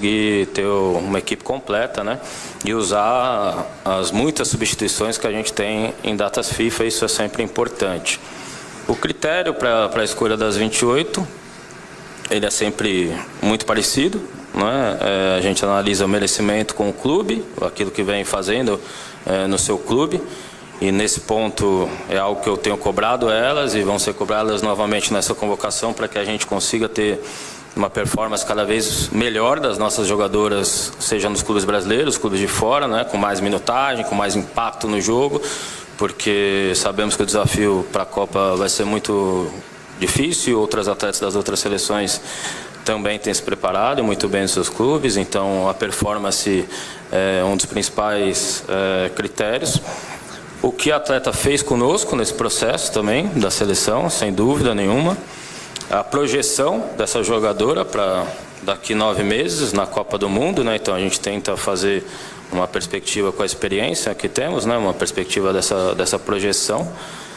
conseguir ter uma equipe completa, né? E usar as muitas substituições que a gente tem em datas FIFA, isso é sempre importante. O critério para a escolha das 28, ele é sempre muito parecido, né? A gente analisa o merecimento com o clube, aquilo que vem fazendo no seu clube, e nesse ponto é algo que eu tenho cobrado elas e vão ser cobradas novamente nessa convocação para que a gente consiga ter uma performance cada vez melhor das nossas jogadoras, seja nos clubes brasileiros, clubes de fora, né? Com mais minutagem, com mais impacto no jogo, porque sabemos que o desafio para a Copa vai ser muito difícil, outras atletas das outras seleções também têm se preparado muito bem nos seus clubes, então a performance é um dos principais critérios. O que a atleta fez conosco nesse processo também, da seleção, sem dúvida nenhuma. A projeção dessa jogadora para daqui 9 meses na Copa do Mundo, né? Então a gente tenta fazer uma perspectiva com a experiência que temos, né? Uma perspectiva dessa projeção.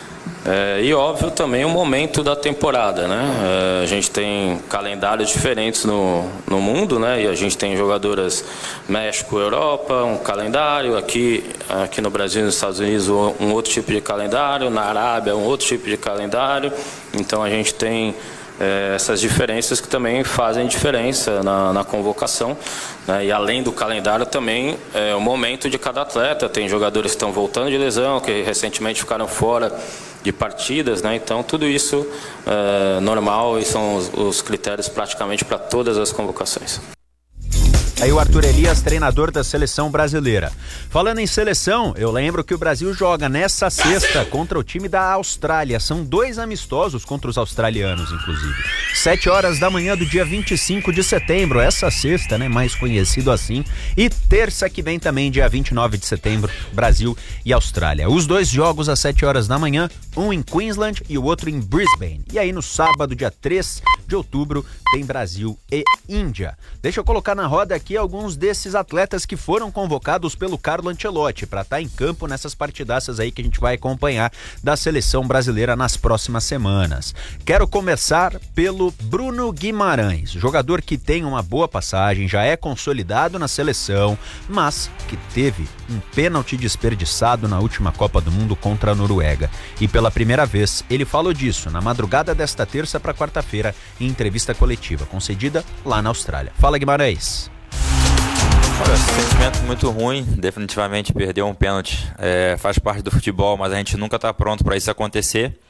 E óbvio também o momento da temporada, né? A gente tem calendários diferentes no mundo, né? E a gente tem jogadoras México, Europa, um calendário, aqui no Brasil e nos Estados Unidos um outro tipo de calendário, na Arábia um outro tipo de calendário. Então a gente tem essas diferenças que também fazem diferença na convocação, né? E além do calendário também o momento de cada atleta. Tem jogadores que estão voltando de lesão, que recentemente ficaram fora de partidas, né? Então tudo isso é normal e são os critérios praticamente para todas as convocações. Aí o Arthur Elias, treinador da seleção brasileira. Falando em seleção, eu lembro que o Brasil joga nessa sexta contra o time da Austrália. São 2 amistosos contra os australianos, inclusive. 7 horas da manhã do dia 25 de setembro, essa sexta, né, mais conhecido assim. E terça que vem também, dia 29 de setembro, Brasil e Austrália. Os 2 jogos às 7 horas da manhã, um em Queensland e o outro em Brisbane. E aí no sábado, dia 3 de outubro, tem Brasil e Índia. Deixa eu colocar na roda aqui alguns desses atletas que foram convocados pelo Carlo Ancelotti para estar em campo nessas partidaças aí que a gente vai acompanhar da seleção brasileira nas próximas semanas. Quero começar pelo Bruno Guimarães, jogador que tem uma boa passagem, já é consolidado na seleção, mas que teve um pênalti desperdiçado na última Copa do Mundo contra a Noruega. E pela primeira vez, ele falou disso na madrugada desta terça para quarta-feira em entrevista coletiva, concedida lá na Austrália. Fala, Guimarães. Olha, sentimento muito ruim, definitivamente perder um pênalti faz parte do futebol, mas a gente nunca está pronto para isso acontecer.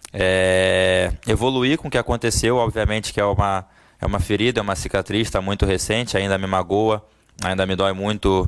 Evoluir com o que aconteceu, obviamente que é uma ferida, é uma cicatriz, está muito recente, ainda me magoa, ainda me dói muito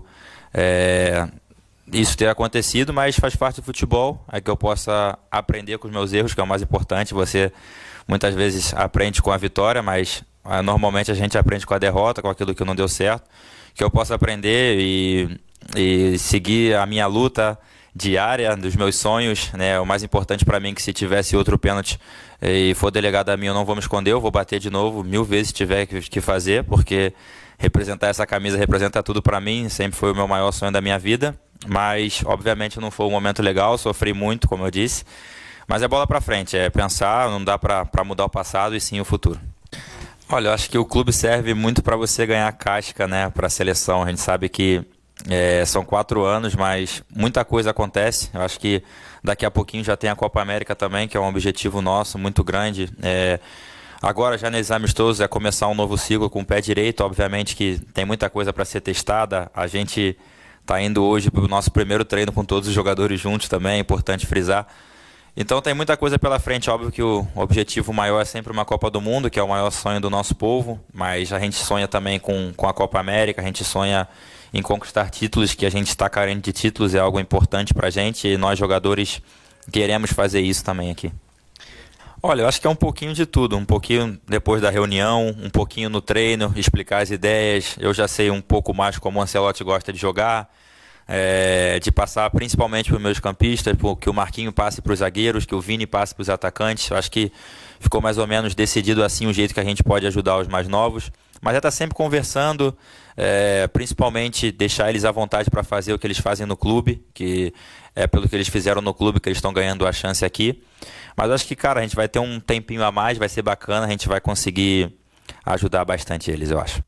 isso ter acontecido, mas faz parte do futebol, é que eu possa aprender com os meus erros, que é o mais importante. Você muitas vezes aprende com a vitória, mas normalmente a gente aprende com a derrota, com aquilo que não deu certo. Que eu possa aprender e seguir a minha luta diária dos meus sonhos, né? O mais importante para mim é que se tivesse outro pênalti e for delegado a mim, eu não vou me esconder, eu vou bater de novo 1000 vezes se tiver que fazer, porque representar essa camisa representa tudo para mim, sempre foi o meu maior sonho da minha vida, mas obviamente não foi um momento legal, sofri muito, como eu disse, mas é bola para frente, é pensar, não dá para mudar o passado e sim o futuro. Olha, eu acho que o clube serve muito para você ganhar casca, né, para a seleção. A gente sabe que são 4 anos, mas muita coisa acontece. Eu acho que daqui a pouquinho já tem a Copa América também, que é um objetivo nosso muito grande. Agora, já nesses amistosos, é começar um novo ciclo com o pé direito. Obviamente que tem muita coisa para ser testada. A gente está indo hoje para o nosso primeiro treino com todos os jogadores juntos também, é importante frisar. Então tem muita coisa pela frente, óbvio que o objetivo maior é sempre uma Copa do Mundo, que é o maior sonho do nosso povo, mas a gente sonha também com a Copa América, a gente sonha em conquistar títulos, que a gente está carente de títulos, é algo importante pra gente e nós jogadores queremos fazer isso também aqui. Olha, eu acho que é um pouquinho de tudo, um pouquinho depois da reunião, um pouquinho no treino, explicar as ideias, eu já sei um pouco mais como o Ancelotti gosta de jogar, de passar principalmente para os meus campistas, que o Marquinho passe para os zagueiros, que o Vini passe para os atacantes. Eu acho que ficou mais ou menos decidido assim o jeito que a gente pode ajudar os mais novos, mas já está sempre conversando, principalmente deixar eles à vontade para fazer o que eles fazem no clube, que é pelo que eles fizeram no clube que eles estão ganhando a chance aqui. Mas acho que, cara, a gente vai ter um tempinho a mais, vai ser bacana, a gente vai conseguir ajudar bastante eles, eu acho.